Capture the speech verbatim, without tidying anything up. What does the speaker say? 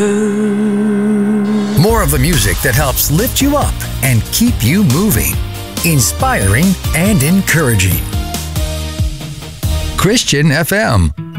More of the music that helps lift you up and keep you moving. Inspiring and encouraging. Christian F M.